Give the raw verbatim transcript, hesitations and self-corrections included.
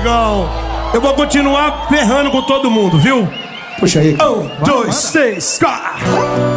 amigão. Eu vou continuar ferrando com todo mundo, viu? Puxa aí. Um, dois, três, quatro.